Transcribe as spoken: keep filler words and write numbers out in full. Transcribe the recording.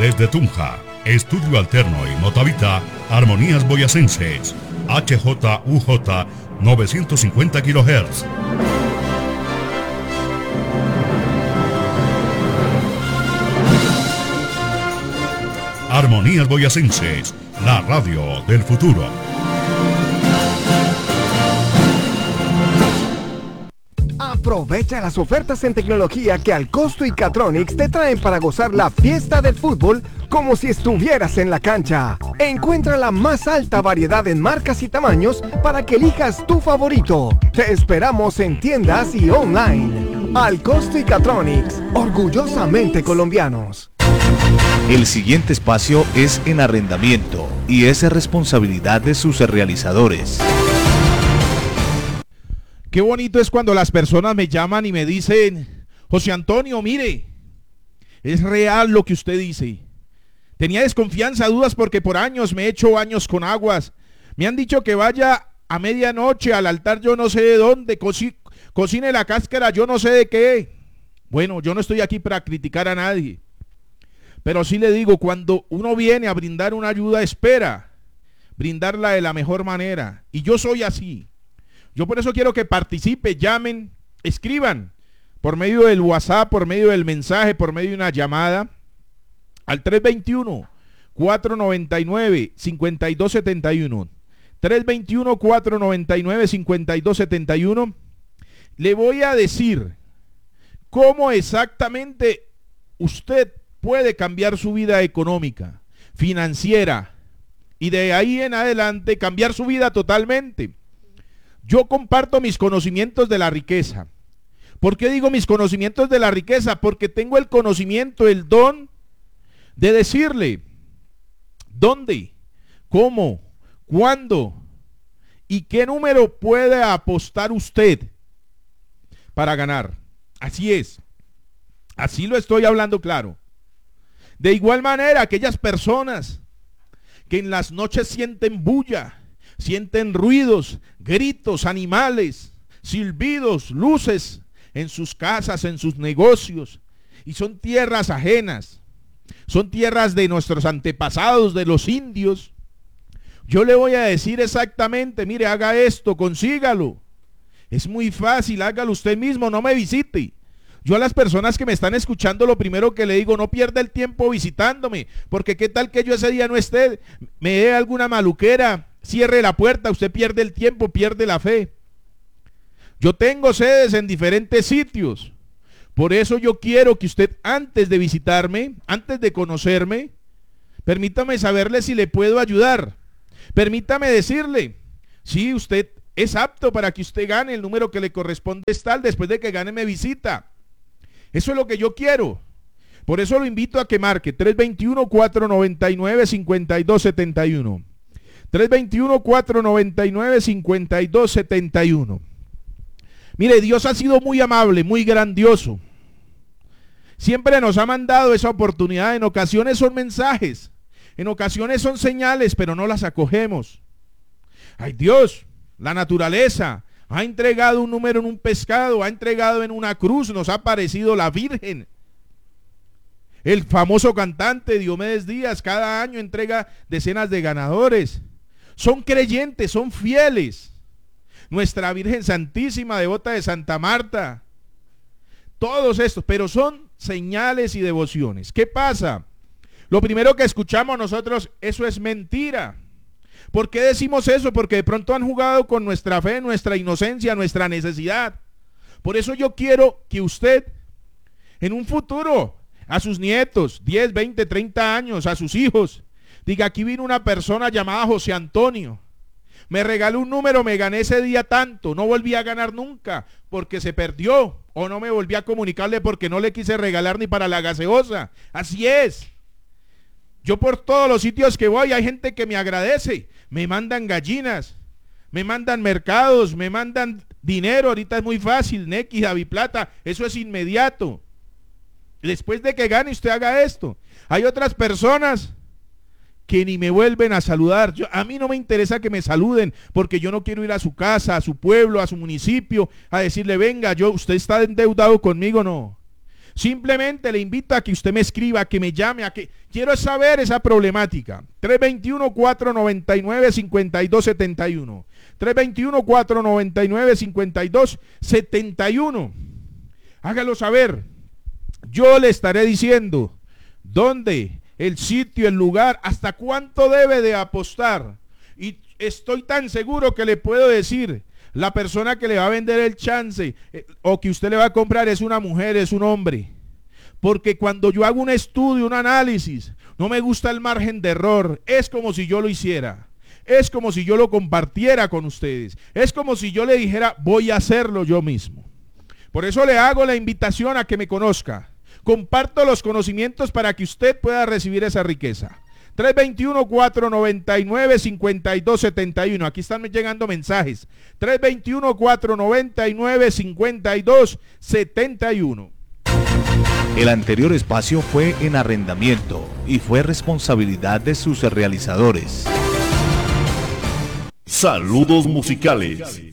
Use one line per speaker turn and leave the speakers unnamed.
Desde Tunja, Estudio Alterno y Motavita, Armonías Boyacenses, H J U J novecientos cincuenta kilohertz. Armonías Boyacenses, la radio del futuro.
Aprovecha las ofertas en tecnología que Alcosto y Catronics te traen para gozar la fiesta del fútbol como si estuvieras en la cancha. Encuentra la más alta variedad en marcas y tamaños para que elijas tu favorito. Te esperamos en tiendas y online. Alcosto y Catronics, orgullosamente colombianos.
El siguiente espacio es en arrendamiento y es responsabilidad de sus realizadores.
Qué bonito es cuando las personas me llaman y me dicen: José Antonio, mire, es real lo que usted dice. Tenía desconfianza, dudas, porque por años me he hecho baños con aguas. Me han dicho que vaya a medianoche al altar yo no sé de dónde, coci cocine la cáscara yo no sé de qué. Bueno, yo no estoy aquí para criticar a nadie, pero sí le digo, cuando uno viene a brindar una ayuda, espera brindarla de la mejor manera. Y yo soy así. Yo por eso quiero que participe, llamen, escriban por medio del WhatsApp, por medio del mensaje, por medio de una llamada al tres veintiuno, cuatrocientos noventa y nueve, cincuenta y dos setenta y uno. tres veintiuno, cuatrocientos noventa y nueve, cincuenta y dos setenta y uno. Le voy a decir cómo exactamente usted puede cambiar su vida económica, financiera, y de ahí en adelante cambiar su vida totalmente. Yo comparto mis conocimientos de la riqueza. ¿Por qué digo mis conocimientos de la riqueza? Porque tengo el conocimiento, el don de decirle dónde, cómo, cuándo y qué número puede apostar usted para ganar. Así es. Así lo estoy hablando claro. De igual manera, aquellas personas que en las noches sienten bulla, sienten ruidos, gritos, animales, silbidos, luces en sus casas, en sus negocios, y son tierras ajenas, son tierras de nuestros antepasados, de los indios. Yo le voy a decir exactamente, mire, haga esto, consígalo. Es muy fácil, hágalo usted mismo, no me visite. Yo a las personas que me están escuchando, lo primero que le digo, no pierda el tiempo visitándome, porque qué tal que yo ese día no esté, me dé alguna maluquera, cierre la puerta, usted pierde el tiempo, pierde la fe. Yo tengo sedes en diferentes sitios. Por eso yo quiero que usted, antes de visitarme, antes de conocerme, permítame saberle si le puedo ayudar. Permítame decirle, si usted es apto para que usted gane, el número que le corresponde es tal, después de que gane me visita. Eso es lo que yo quiero. Por eso lo invito a que marque tres veintiuno, cuatrocientos noventa y nueve, cincuenta y dos setenta y uno. tres veintiuno, cuatrocientos noventa y nueve, cincuenta y dos setenta y uno. Mire, Dios ha sido muy amable, muy grandioso. Siempre nos ha mandado esa oportunidad. En ocasiones son mensajes, en ocasiones son señales, pero no las acogemos. Ay, Dios, la naturaleza ha entregado un número en un pescado, ha entregado en una cruz, nos ha aparecido la Virgen. El famoso cantante Diomedes Díaz cada año entrega decenas de ganadores. Son creyentes, son fieles. Nuestra Virgen Santísima, devota de Santa Marta. Todos estos, pero son señales y devociones. ¿Qué pasa? Lo primero que escuchamos nosotros, eso es mentira. ¿Por qué decimos eso? Porque de pronto han jugado con nuestra fe, nuestra inocencia, nuestra necesidad. Por eso yo quiero que usted, en un futuro, a sus nietos, diez, veinte, treinta años, a sus hijos, diga, aquí vino una persona llamada José Antonio, me regaló un número, me gané ese día tanto, no volví a ganar nunca, porque se perdió, o no me volví a comunicarle porque no le quise regalar ni para la gaseosa. Así es. Yo por todos los sitios que voy, hay gente que me agradece, me mandan gallinas, me mandan mercados, me mandan dinero, ahorita es muy fácil, Nequi, Daviplata, eso es inmediato. Después de que gane usted haga esto. Hay otras personas que ni me vuelven a saludar. Yo, a mí no me interesa que me saluden, porque yo no quiero ir a su casa, a su pueblo, a su municipio, a decirle, venga, yo, usted está endeudado conmigo, no. Simplemente le invito a que usted me escriba, a que me llame, a que quiero saber esa problemática. tres dos uno, cuatro nueve nueve, cinco dos siete uno. tres dos uno, cuatro nueve nueve, cinco dos siete uno. Hágalo saber. Yo le estaré diciendo dónde, el sitio, el lugar, hasta cuánto debe de apostar. Y estoy tan seguro que le puedo decir, la persona que le va a vender el chance eh, o que usted le va a comprar es una mujer, es un hombre. Porque cuando yo hago un estudio, un análisis, no me gusta el margen de error. Es como si yo lo hiciera. Es como si yo lo compartiera con ustedes. Es como si yo le dijera, voy a hacerlo yo mismo. Por eso le hago la invitación a que me conozca. Comparto los conocimientos para que usted pueda recibir esa riqueza. tres dos uno, cuatro nueve nueve, cinco dos siete uno. Aquí están llegando mensajes. tres dos uno, cuatro nueve nueve, cinco dos siete uno.
El anterior espacio fue en arrendamiento y fue responsabilidad de sus realizadores.
Saludos musicales.